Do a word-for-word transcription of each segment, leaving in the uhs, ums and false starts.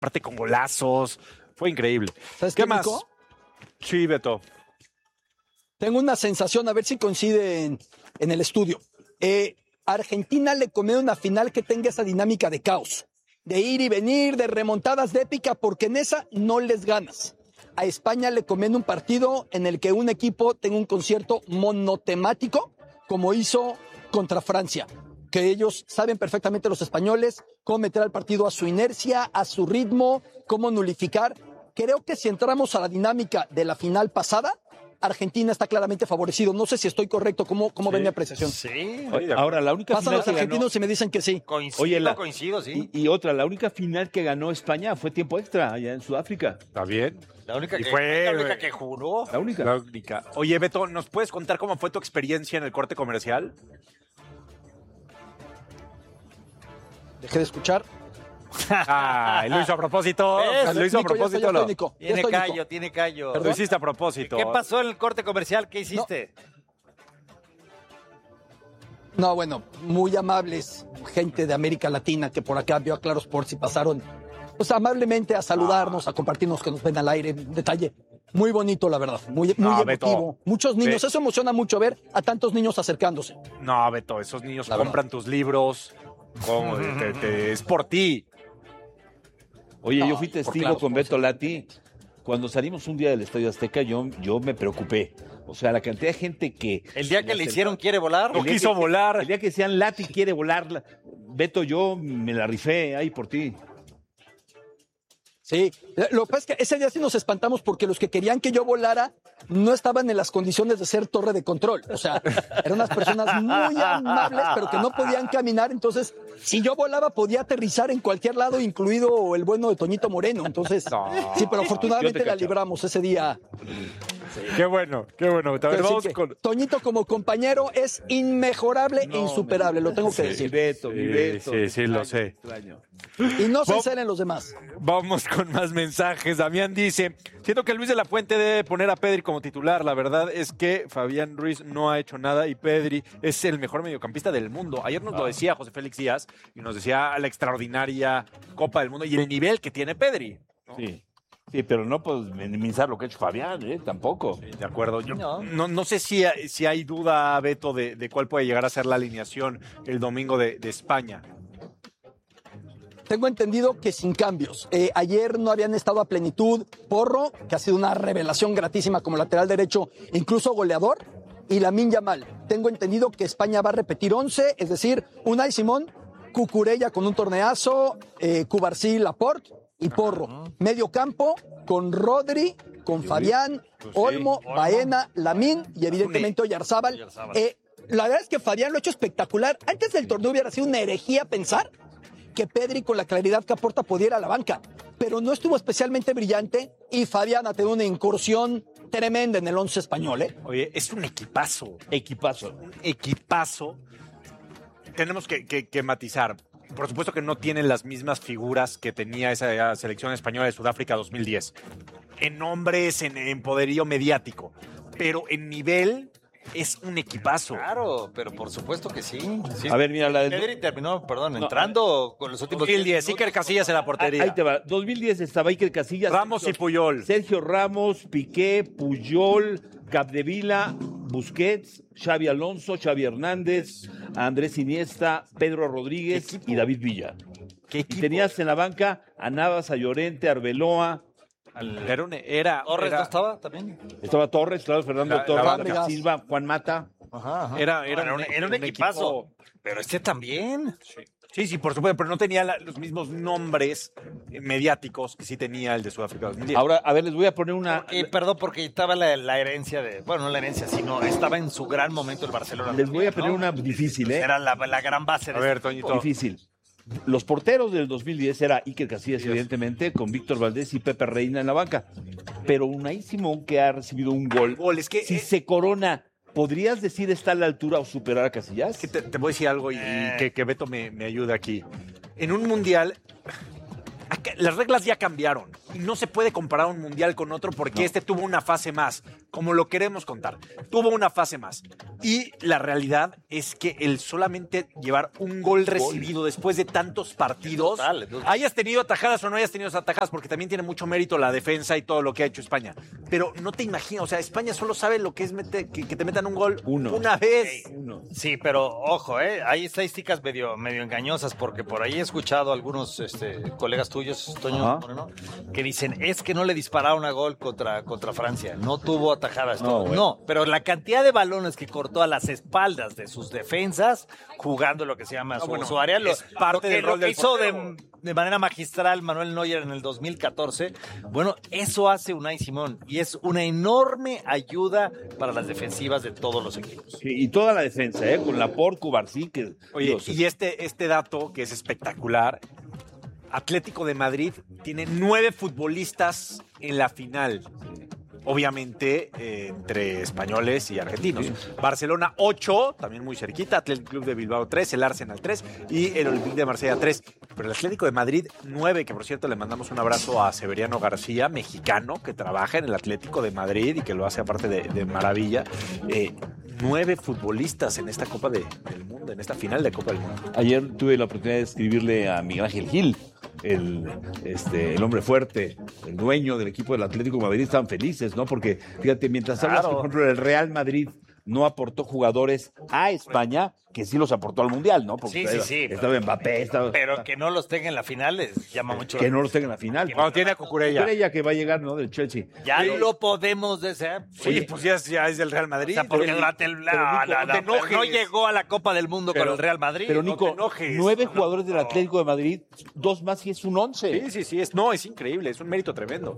aparte con golazos. Fue increíble. ¿Sabes qué qué, más? Nico? Sí, Beto. Tengo una sensación, a ver si coincide en, en el estudio. Eh, Argentina le come una final que tenga esa dinámica de caos, de ir y venir, de remontadas de épica, porque en esa no les ganas. A España le conviene un partido en el que un equipo tenga un concierto monotemático, como hizo contra Francia, que ellos saben perfectamente los españoles cómo meter al partido a su inercia, a su ritmo, cómo nulificar. Creo que si entramos a la dinámica de la final pasada, Argentina está claramente favorecido. No sé si estoy correcto. ¿Cómo, cómo Sí. ven mi apreciación? Sí. Oye, ahora, la única Pasan final los que ganó... argentinos y me dicen que sí. Coincido, Oye, la- coincido, sí. Y, y otra, la única final que ganó España fue tiempo extra allá en Sudáfrica. ¿Está bien? La única Y que, fue, la única güey. que juró. La única. La única. Oye, Beto, ¿nos puedes contar cómo fue tu experiencia en el corte comercial? Dejé de escuchar. Ah, lo hizo a propósito. ¿Ves? Lo hizo a Nico, ya estoy, propósito. ya Lo, estoy, Nico. Ya Tiene estoy, Nico. callo, tiene callo. lo hiciste a propósito. ¿Qué pasó en el corte comercial? ¿Qué hiciste? No, bueno, muy amables, gente de América Latina que por acá vio a Claro Sports y pasaron pues amablemente a saludarnos, a compartirnos que nos ven al aire. Un detalle muy bonito, la verdad, muy, muy No, emotivo. Beto. Muchos niños, Ve- eso emociona mucho ver a tantos niños acercándose. No, Beto, esos niños La compran tus libros. ¿Cómo? Te- te- es por ti. Oye, No, yo fui por testigo claro, con por Beto Lati. Cuando salimos un día del Estadio Azteca, yo, yo me preocupé. O sea, la cantidad de gente que... El día que le acercó- hicieron quiere volar. No El día quiso que- volar. El día que decían Lati quiere volar, la- Beto, yo me la rifé ahí por ti. Sí, lo que pasa es que ese día sí nos espantamos porque los que querían que yo volara no estaban en las condiciones de ser torre de control. O sea, eran unas personas muy amables, pero que no podían caminar. Entonces, si yo volaba, podía aterrizar en cualquier lado, incluido el bueno de Toñito Moreno. Entonces, No. sí, pero Yo afortunadamente te la cachaba. libramos ese día. Qué bueno, qué bueno. A ver, Quiero vamos decir que con... Toñito como compañero es inmejorable e insuperable, lo tengo que Mi decir. Beto, mi Sí, Beto. sí, te sí, lo extraño, sé. te extraño. Y no se Bob- encelen los demás. Vamos con más mensajes. Damián dice, siento que Luis de la Fuente debe poner a Pedri como titular. La verdad es que Fabián Ruiz no ha hecho nada y Pedri es el mejor mediocampista del mundo. Ayer nos lo decía José Félix Díaz y nos decía la extraordinaria Copa del Mundo y el nivel que tiene Pedri. Sí. Sí, pero no puedes minimizar lo que ha hecho Fabián, ¿eh? Tampoco. De acuerdo. Yo no, No. no, sé si, si hay duda, Beto, de, de cuál puede llegar a ser la alineación el domingo de, de España. Tengo entendido que sin cambios. Eh, ayer no habían estado a plenitud Porro, que ha sido una revelación gratísima como lateral derecho, incluso goleador, y Lamine Yamal. Tengo entendido que España va a repetir once, es decir, Unai Simón, Cucurella con un torneazo, eh, Cubarsí, Laporte y Porro. Medio campo con Rodri, con Fabián, Olmo, Baena, Lamine y evidentemente Oyarzábal. Oyarzábal. Eh, la verdad es que Fabián lo ha hecho espectacular. Antes del torneo hubiera sido una herejía pensar que Pedri con la claridad que aporta pudiera a la banca, pero no estuvo especialmente brillante y Fabián ha tenido una incursión tremenda en el once español, ¿eh? Oye, es un equipazo. Equipazo. Un equipazo. Tenemos que, que- que matizar. Por supuesto que no tiene las mismas figuras que tenía esa selección española de Sudáfrica dos mil diez. En nombres, en, en poderío mediático. Pero en nivel es un equipazo. Claro, pero por supuesto que sí. Sí. A ver, mira, la del... Pedri terminó, perdón, No, entrando con los últimos dos mil diez, diez Iker Casillas en la portería. Ahí te va. dos mil diez estaba Iker Casillas. Ramos y Sergio- Puyol. Sergio Ramos, Piqué, Puyol, Capdevila, Busquets, Xavi Alonso, Xavi Hernández, Andrés Iniesta, Pedro Rodríguez y David Villa. ¿Qué Y equipo? tenías en la banca a Navas, a Llorente, a Arbeloa, Era, un- era, Torres era- no estaba también. estaba Torres, claro, Fernando La- la Torres, banda. David Silva, Juan Mata. Ajá, ajá. Era- era era, un- un, era un un equipazo. equipo- Pero este también. Sí, sí, por supuesto, pero no tenía la- los mismos nombres eh, mediáticos que sí tenía el de Sudáfrica dos mil diez. Ahora, a ver, les voy a poner una... Porque, perdón, porque estaba la, la herencia de. Bueno, no la herencia, sino estaba en su gran momento el Barcelona. Les voy a poner ¿no? una difícil, ¿eh? Era la, la gran base de A ver, este Toñito. equipo. Difícil. Los porteros del dos mil diez era Iker Casillas, evidentemente, con Víctor Valdés y Pepe Reina en la banca. Pero Unai Simón, que ha recibido un gol, Gol, es que, si eh, se corona, ¿podrías decir está a la altura o superar a Casillas? que te, te voy a decir algo y, y Eh. que, que Beto me, me ayude aquí. En un mundial, acá, las reglas ya cambiaron y no se puede comparar un mundial con otro porque no. este tuvo una fase más, como lo queremos contar. Tuvo una fase más. Y la realidad es que el solamente llevar un gol recibido después de tantos partidos, total, total. hayas tenido atajadas o no hayas tenido atajadas, porque también tiene mucho mérito la defensa y todo lo que ha hecho España. Pero no te imaginas, o sea, España solo sabe lo que es meter, que, que te metan un gol Uno. una vez. Uno. Sí, pero ojo, ¿eh? Hay estadísticas medio, medio engañosas, porque por ahí he escuchado a algunos este, colegas tuyos, Toño Moreno, que dicen, es que no le dispararon a gol contra, contra Francia, no tuvo atajadas. No, no, pero la cantidad de balones que cortó a las espaldas de sus defensas, jugando lo que se llama no, su, bueno, su área, lo, parte lo que, del rol lo que del hizo de, de manera magistral Manuel Neuer en el dos mil catorce, bueno, eso hace Unai Simón, y es una enorme ayuda para las defensivas de todos los equipos. Sí, y toda la defensa, ¿eh? Con Laporte, Cubarsí, que... Oye, Dios, y este, este dato que es espectacular, Atlético de Madrid tiene nueve futbolistas en la final. Obviamente, eh, entre españoles y argentinos. Sí. Barcelona, ocho, también muy cerquita. Atlético Club de Bilbao, tres. El Arsenal, tres. Y el Olympique de Marsella, tres. Pero el Atlético de Madrid, nueve. Que por cierto, le mandamos un abrazo a Severiano García, mexicano, que trabaja en el Atlético de Madrid y que lo hace aparte de, de maravilla. Eh, nueve futbolistas en esta Copa de, del Mundo, en esta final de Copa del Mundo. Ayer tuve la oportunidad de escribirle a Miguel Ángel Gil, el, este, el hombre fuerte, el dueño del equipo del Atlético de Madrid. Están felices, ¿no? Porque, fíjate, mientras claro. hablas, por ejemplo, el Real Madrid no aportó jugadores a España, que sí los aportó al Mundial, ¿no? Porque sí, sí, sí. Estaba Mbappé. Estaba, pero que no los tenga en la final les llama mucho. Que no los tenga en la final. Cuando tiene a Cucurella. Cucurella que va a llegar, ¿no? Del Chelsea. Ya sí. lo podemos desear. Oye, pues ya, ya es del Real Madrid. O sea, porque durante el, la, Nico, la, la, no, no llegó a la Copa del Mundo pero, con el Real Madrid. Pero Nico, no nueve jugadores del Atlético de Madrid, dos más y es un once. Sí, sí, sí. Es, no, es increíble. Es un mérito tremendo.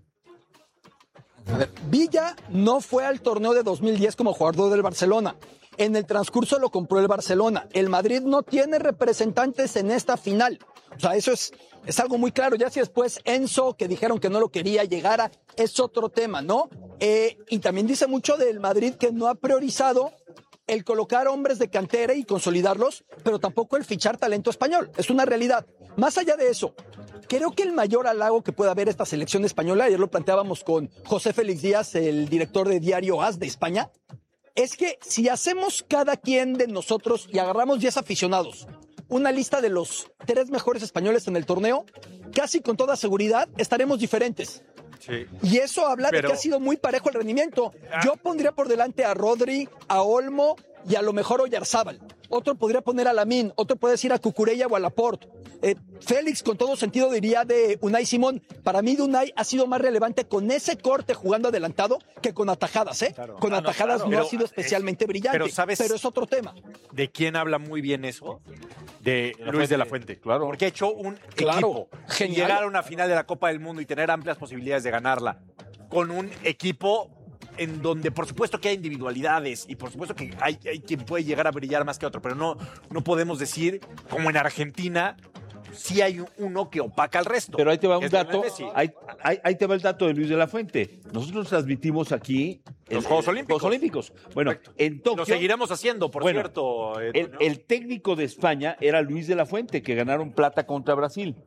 A ver, Villa no fue al torneo de dos mil diez como jugador del Barcelona. En el transcurso lo compró el Barcelona. El Madrid no tiene representantes en esta final. O sea, eso es, es algo muy claro. Ya si después Enzo, que dijeron que no lo quería, llegara, es otro tema, ¿no? Eh, y también dice mucho del Madrid que no ha priorizado el colocar hombres de cantera y consolidarlos, pero tampoco el fichar talento español. Es una realidad. Más allá de eso, creo que el mayor halago que puede haber esta selección española, ayer lo planteábamos con José Félix Díaz, el director de Diario A S de España, es que si hacemos cada quien de nosotros y agarramos diez aficionados, una lista de los tres mejores españoles en el torneo, casi con toda seguridad estaremos diferentes. Sí. Y eso habla Pero... de que ha sido muy parejo el rendimiento. Yo pondría por delante a Rodri, a Olmo y a lo mejor Oyarzábal. Otro podría poner a Lamine, otro puede decir a Cucurella o a Laporte. Eh, Félix, con todo sentido, diría de Unai Simón. Para mí, de Unai ha sido más relevante con ese corte jugando adelantado que con atajadas, ¿eh? Claro. Con ah, atajadas no, claro. no pero, ha sido especialmente es, brillante, pero, ¿sabes pero es otro tema. ¿De quién habla muy bien eso? De Luis Fuente. de la Fuente, claro. Porque ha hecho un claro. equipo. Genial. Llegar a una final de la Copa del Mundo y tener amplias posibilidades de ganarla con un equipo en donde por supuesto que hay individualidades y por supuesto que hay, hay quien puede llegar a brillar más que otro, pero no, no podemos decir, como en Argentina, sí hay uno que opaca al resto. Pero ahí te va un dato, ahí, ahí, ahí te va el dato de Luis de la Fuente. Nosotros transmitimos aquí los el, Juegos Olímpicos. Juegos Olímpicos. Bueno, Correcto. en Tokio... Lo seguiremos haciendo, por bueno, cierto. Eh, el, ¿no? el técnico de España era Luis de la Fuente, que ganaron plata contra Brasil.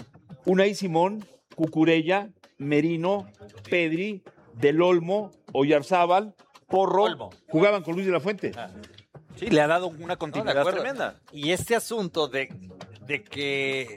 Unai Simón, Cucurella, Merino, Pedri, Del Olmo, Oyarzábal, Porro, Olmo. Jugaban con Luis de la Fuente. Ah. Sí, le ha dado una continuidad no, tremenda. Y este asunto de, de que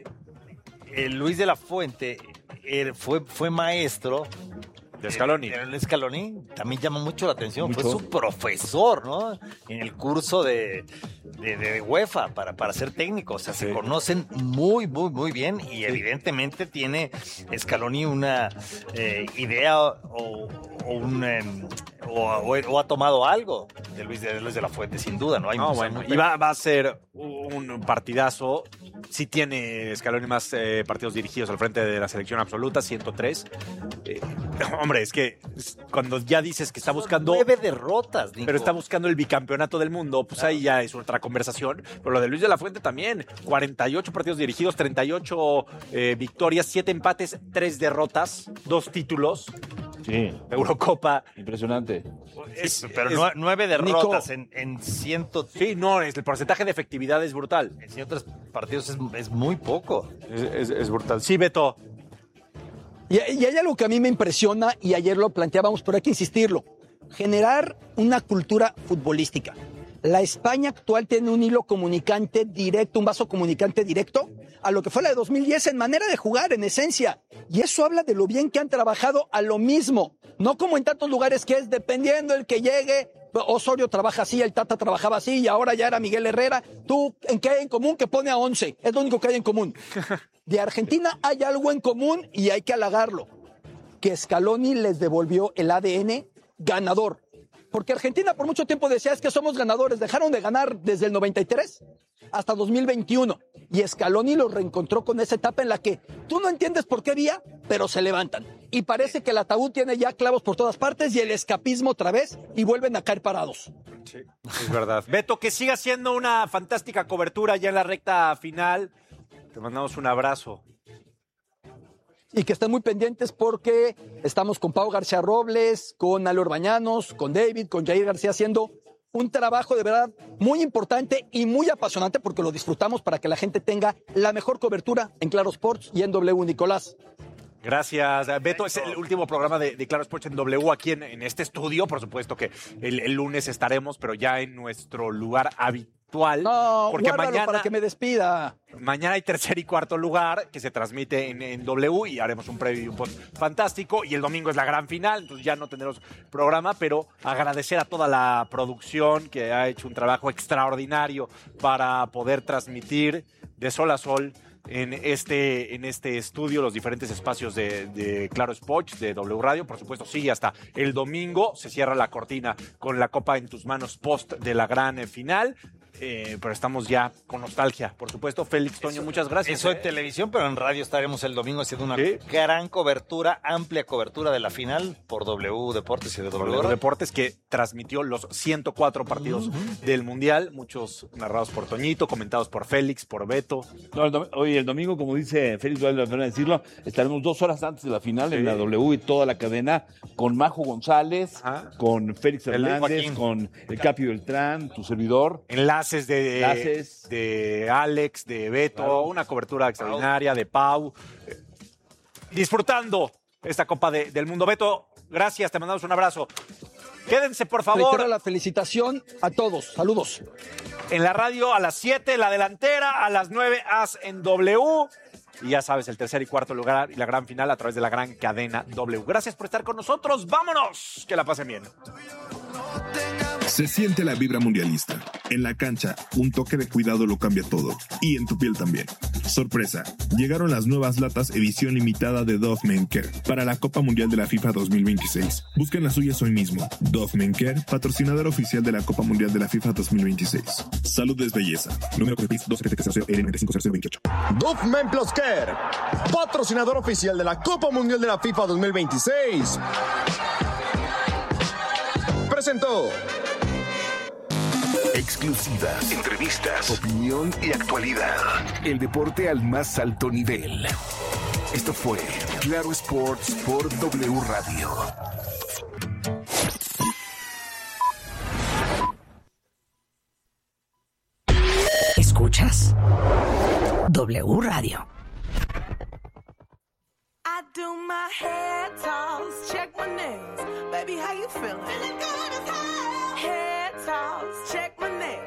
eh, Luis de la Fuente eh, fue, fue maestro de Scaloni. Eh, de Scaloni también llama mucho la atención. Mucho. Fue su profesor, ¿no? En el curso de, de, de UEFA para, para ser técnico. O sea, sí. se conocen muy, muy, muy bien y sí. evidentemente tiene Scaloni una eh, idea o, o un... Eh, O, o, o ha tomado algo de Luis de, Luis de la Fuente, sin duda, ¿no? Hay no, bueno, y va, va a ser un partidazo. Sí tiene Scaloni más eh, partidos dirigidos al frente de la selección absoluta, ciento tres. Eh, hombre, es que cuando ya dices que está Son buscando... nueve derrotas, Nico. Pero está buscando el bicampeonato del mundo, pues claro. ahí ya es otra conversación. Pero lo de Luis de la Fuente también. cuarenta y ocho partidos dirigidos, treinta y ocho eh, victorias, siete empates, tres derrotas, dos títulos. Sí. Eurocopa. Impresionante. Es, Es- pero es- nue- nueve derrotas Nico. en, en, ciento, Sí, no, es- el porcentaje de efectividad es brutal. en ciento tres partidos es, es muy poco. Es, es- es brutal. Sí, Beto. Y, y hay algo que a mí me impresiona, y ayer lo planteábamos, pero hay que insistirlo. Generar una cultura futbolística. La España actual tiene un hilo comunicante directo, un vaso comunicante directo a lo que fue la de dos mil diez en manera de jugar, en esencia. Y eso habla de lo bien que han trabajado a lo mismo. No como en tantos lugares que es dependiendo el que llegue. Osorio trabaja así, el Tata trabajaba así y ahora ya era Miguel Herrera. ¿Tú en qué hay en común? Que pone a once. Es lo único que hay en común. De Argentina hay algo en común y hay que halagarlo. Que Scaloni les devolvió el A D N ganador. Porque Argentina por mucho tiempo decía es que somos ganadores. Dejaron de ganar desde el noventa y tres hasta dos mil veintiuno. Y Scaloni los reencontró con esa etapa en la que tú no entiendes por qué vía, pero se levantan. Y parece que el ataúd tiene ya clavos por todas partes y el escapismo otra vez y vuelven a caer parados. Sí, es verdad. Beto, que siga siendo una fantástica cobertura ya en la recta final. Te mandamos un abrazo. Y que estén muy pendientes porque estamos con Pau García Robles, con Ale Orbañanos, con David, con Jair García haciendo un trabajo de verdad muy importante y muy apasionante porque lo disfrutamos para que la gente tenga la mejor cobertura en Claro Sports y en W, Nicolás. Gracias, Beto. Es el último programa de, de Claro Sports en W aquí en, en este estudio. Por supuesto que el, el lunes estaremos, pero ya en nuestro lugar habitual. No, porque guárdalo mañana, para que me despida. mañana hay tercer y cuarto lugar que se transmite en, en W y haremos un previo y un post fantástico. Y el domingo es la gran final, entonces ya no tendremos programa, pero agradecer a toda la producción que ha hecho un trabajo extraordinario para poder transmitir de sol a sol en este, en este estudio los diferentes espacios de, de Claro Sports, de W Radio. Por supuesto, sigue hasta el domingo. Se cierra la cortina con la copa en tus manos post de la gran eh, final. Eh, pero estamos ya con nostalgia, por supuesto. Félix, Toño, Eso- muchas gracias. Eso eh. en televisión, pero en radio estaremos el domingo haciendo una Sí. gran cobertura, amplia cobertura de la final por W Deportes y de W W Radio. Deportes, que transmitió los ciento cuatro partidos del Mundial, muchos narrados por Toñito, comentados por Félix, por Beto. No, el dom- hoy el domingo, como dice Félix, vale la pena decirlo, estaremos dos horas antes de la final Sí. en la W y toda la cadena con Majo González, Ajá. con Félix El Hernández, Joaquín. con el Capi Beltrán, tu servidor. Enlaces de, Enlaces. de Alex, de Beto, Claro. una cobertura extraordinaria de Pau. Eh, Disfrutando esta Copa de- del Mundo. Beto, gracias, te mandamos un abrazo. Quédense, por favor, Reitero la felicitación a todos. Saludos. en la radio a las siete, la delantera, a las nueve, As en W. Y ya sabes, el tercer y cuarto lugar y la gran final a través de la gran cadena W. Gracias por estar con nosotros. ¡Vámonos! Que la pasen bien. Se siente la vibra mundialista. En la cancha, un toque de cuidado lo cambia todo. Y en tu piel también. Sorpresa, llegaron las nuevas latas edición limitada de Dove Men Care para la Copa Mundial de la FIFA dos mil veintiséis. Busquen las suyas hoy mismo. Dove Men Care, patrocinador oficial de la Copa Mundial de la FIFA dos mil veintiséis. Salud es belleza. Número de dos siete cero cero L nueve cinco cero cero veintiocho. Dove Men Plus Care, patrocinador oficial de la Copa Mundial de la FIFA dos mil veintiséis. Presentó. Exclusivas, entrevistas, opinión y actualidad. El deporte al más alto nivel. Esto fue Claro Sports por W Radio. Escuchas W Radio. I do my hair toss, check my nails. Baby, how you feeling? Feeling good as hell. Hair toss, check my nails.